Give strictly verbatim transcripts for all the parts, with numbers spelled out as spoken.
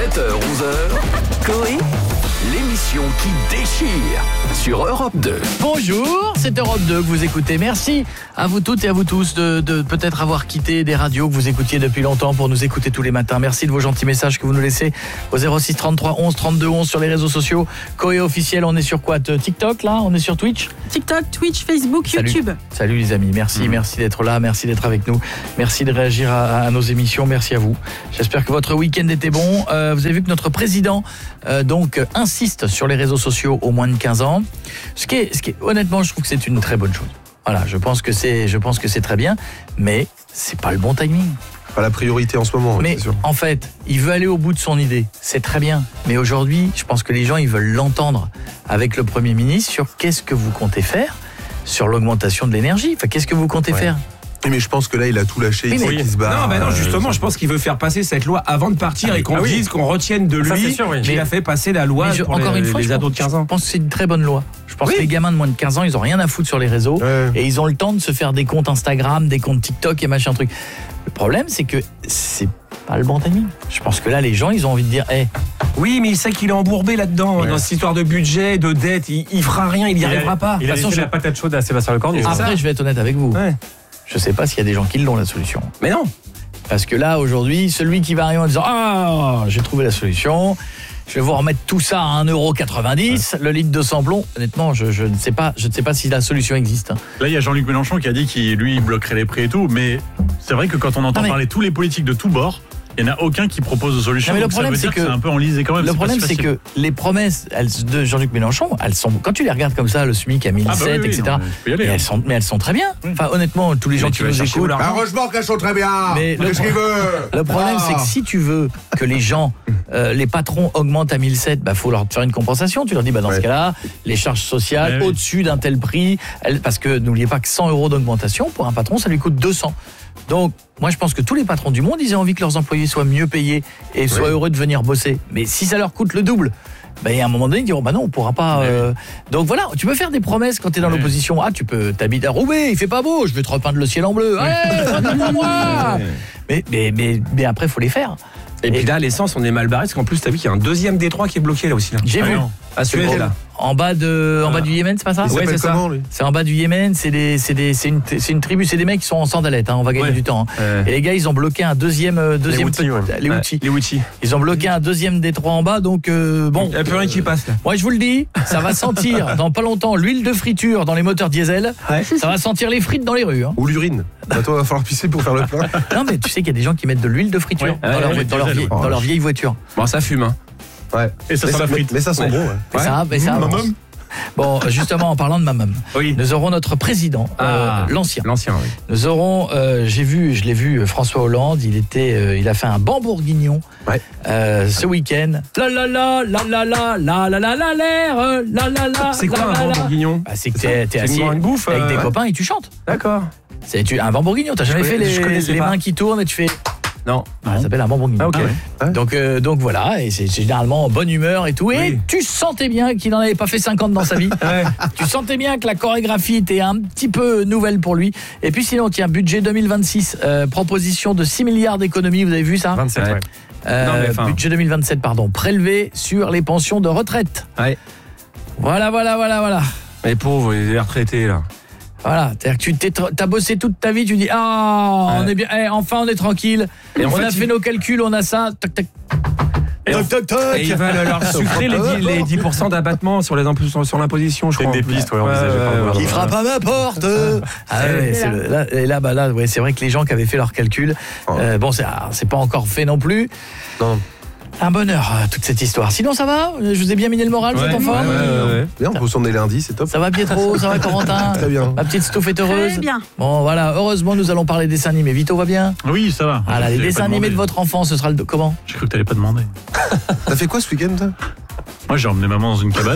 sept heures onze heures, Coé, l'émission qui déchire sur Europe deux. Bonjour, c'est Europe deux que vous écoutez. Merci à vous toutes et à vous tous de, de peut-être avoir quitté des radios que vous écoutiez depuis longtemps pour nous écouter tous les matins. Merci de vos gentils messages que vous nous laissez au zéro six trente-trois onze trente-deux onze sur les réseaux sociaux. Coé officiel, on est sur quoi? TikTok là? On est sur Twitch? TikTok, Twitch, Facebook, Salut. YouTube. Salut les amis, merci, mmh. merci d'être là, merci d'être avec nous, merci de réagir à, à nos émissions, merci à vous. J'espère que votre week-end était bon. Euh, vous avez vu que notre président euh, donc insiste sur les réseaux sociaux aux moins de quinze ans. Ce qui est, ce qui est, honnêtement, je trouve que c'est une très bonne chose. Voilà, je pense que c'est, je pense que c'est très bien, mais c'est pas le bon timing. Pas la priorité en ce moment. Mais c'est sûr. En fait, il veut aller au bout de son idée. C'est très bien. Mais aujourd'hui, je pense que les gens, ils veulent l'entendre avec le Premier ministre sur qu'est-ce que vous comptez faire sur l'augmentation de l'énergie. Enfin, qu'est-ce que vous comptez ouais. faire? Mais je pense que là, il a tout lâché, il oui, sait qu'il se barre. Non, bah non, justement, je pense qu'il veut faire passer cette loi avant de partir ah, et qu'on ah, oui. dise, qu'on retienne de lui ça, sûr, oui. qu'il a fait passer la loi je, pour encore les, une fois, les ados de quinze ans. Je pense que c'est une très bonne loi. Je pense oui. que les gamins de moins de quinze ans, ils ont rien à foutre sur les réseaux ouais. et ils ont le temps de se faire des comptes Instagram, des comptes TikTok et machin truc. Le problème, c'est que c'est pas le bon timing. Je pense que là, les gens, ils ont envie de dire hey, oui, mais il sait qu'il est embourbé là-dedans, ouais. dans cette histoire de budget, de dette. Il, il fera rien, il n'y arrivera pas. Il a laissé la patate chaude à Sébastien Lecornu. Après, je vais être honnête avec vous. Ouais. Je sais pas s'il y a des gens qui l'ont, la solution. Mais non. Parce que là, aujourd'hui, celui qui va arriver en disant « Ah, j'ai trouvé la solution, je vais vous remettre tout ça à un euro quatre-vingt-dix, ouais. le litre de samplon », honnêtement, je, je ne sais pas, je ne sais pas si la solution existe. Là, il y a Jean-Luc Mélenchon qui a dit qu'il, lui, bloquerait les prix et tout, mais c'est vrai que quand on entend ah, mais... parler tous les politiques de tous bords, il n'y en a aucun qui propose de solution. Non, mais le donc problème, ça veut c'est dire que, que c'est un peu enlisé quand même. Le c'est problème, si c'est que les promesses elles, de Jean-Luc Mélenchon, elles sont, quand tu les regardes comme ça, le SMIC à mille sept, ah bah oui, oui, et cetera, non, mais, aller, mais, elles sont, mais elles sont très bien. Oui. Enfin, honnêtement, tous les gens mais qui nous écoutent. Heureusement qu'elles sont très bien. Mais le, Qu'est-ce qu'il veut le problème, ah. c'est que si tu veux que les gens, euh, les patrons augmentent à mille sept, bah, faut leur faire une compensation. Tu leur dis, bah, dans ouais. ce cas-là, les charges sociales mais au-dessus oui. d'un tel prix, elles, parce que n'oubliez pas que cent euros d'augmentation, pour un patron, ça lui coûte deux cents. Donc, moi, je pense que tous les patrons du monde, ils ont envie que leurs employés soient mieux payés et soient oui. heureux de venir bosser. Mais si ça leur coûte le double, ben, à un moment donné, ils diront, bah non, on pourra pas... Euh... Donc voilà, tu peux faire des promesses quand tu es dans oui. l'opposition. Ah, tu peux t'habiter à Roubaix, il fait pas beau, je vais te repeindre le ciel en bleu. Ouais, moi mais, mais, mais, mais après, il faut les faire. Et, et puis là, l'essence, on est mal barré, parce qu'en plus, t'as vu qu'il y a un deuxième détroit qui est bloqué là aussi. Là. J'ai ah vu. À Suez, là. En bas de, en bas du Yémen, c'est pas ça? Ouais, c'est ça. C'est en bas du Yémen, c'est des, c'est des, c'est une, c'est une tribu, c'est des mecs qui sont en sandalettes, hein, on va gagner ouais. du temps. Hein. Euh... Et les gars, ils ont bloqué un deuxième, deuxième, les outils, ouais. les outils. Ouais, les outils. Ils ont bloqué un deuxième détroit en bas, donc euh, bon. Il n'y a plus rien qui passe là. Moi, je vous le dis, ça va sentir dans pas longtemps l'huile de friture dans les moteurs diesel. Ouais. Ça va sentir les frites dans les rues. Hein. Ou l'urine. Bah, toi, il va falloir pisser pour faire le plein. Non, mais tu sais qu'il y a des gens qui mettent de l'huile de friture ouais. dans, ouais, leur, ouais, dans, leur vieille, dans leur vieille voiture. Bon, ça fume, hein. Ouais. Et ça mais sent ça, la frite. Mais ça sent ouais. bon, ouais. Mais ça, mais ça mmh, bon, justement, en parlant de Mamam, oui. nous aurons notre président, ah, euh, l'ancien. L'ancien, oui. Nous aurons, euh, j'ai vu, je l'ai vu, François Hollande, il était, euh, il a fait un banc bourguignon ouais. euh, ce week-end. La la la, la la la, la la la la l'air, la la la. C'est quoi un banc bourguignon? bah, C'est que t'es, t'es assis une bouffe, avec euh, des ouais. copains et tu chantes. D'accord. C'est un banc bourguignon. T'as jamais je fait connais, les, les pas. mains qui tournent et tu fais. Non, ah, ça s'appelle un bon bourguignon. Ah, okay. ah, ouais. Donc, euh, donc voilà, et c'est, c'est généralement en bonne humeur et tout. Oui. Et tu sentais bien qu'il n'en avait pas fait cinquante dans sa vie. ouais. Tu sentais bien que la chorégraphie était un petit peu nouvelle pour lui. Et puis sinon, tiens, budget deux mille vingt-six, euh, proposition de six milliards d'économies, vous avez vu ça? vingt-sept, ouais. Euh, non, mais fin... Budget deux mille vingt-sept, pardon, prélevé sur les pensions de retraite. Ouais. Voilà, voilà, voilà, voilà. Les pauvres, les retraités, là. Voilà, c'est-à-dire que tu t'es, t'as bossé toute ta vie, tu dis ah, ouais. on est bien, eh, enfin on est tranquille. Et on fait, a fait il... nos calculs, on a ça, tac tac. Et, tac, tac, tac. Et ils veulent leur sucrer les, dix, les dix pour cent d'abattement sur, les impôts, sur l'imposition, je c'est crois. Des pistes, ouais, on ouais, disait, ouais, pas qui frappe à ma porte. Ah ouais, c'est le, là, et là, bah là, ouais, c'est vrai que les gens qui avaient fait leurs calculs, oh. euh, bon, c'est, c'est pas encore fait non plus. Non. Un bonheur, toute cette histoire. Sinon, ça va? Je vous ai bien miné le moral, ouais, vous êtes en forme? Ouais, ouais, ouais. Bien, on peut s'en aller lundi, c'est top. Ça va Pietro, ça va Corentin? Très bien. Ma petite Stouff est heureuse? Très bien. Bon, voilà, heureusement, nous allons parler dessins animés. Vito va bien? Oui, ça va. Ah là, les dessins animés de votre enfant, ce sera le... Comment? J'ai cru que t'allais pas demander. T'as fait quoi ce week-end, toi? Moi, j'ai emmené maman dans une cabane.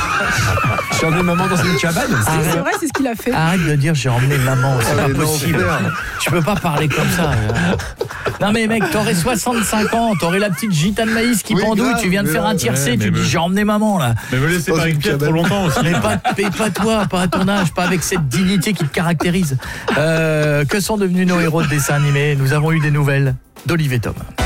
J'ai emmené maman dans une cabane. C'est, c'est vrai, c'est ce qu'il a fait. Arrête de dire j'ai emmené maman, c'est ah, pas possible. Non, tu peux pas parler comme ça. Non mais mec, t'aurais soixante-cinq ans, t'aurais la petite gitane de maïs qui oui, pendouille, tu viens de faire un tiercé, ouais, tu me... dis j'ai emmené maman là. Mais me laissez pas avec Pierre trop longtemps aussi. Mais pas, pas toi, pas à ton âge, pas avec cette dignité qui te caractérise. Euh, que sont devenus nos héros de dessin animé? Nous avons eu des nouvelles d'Olive et Tom.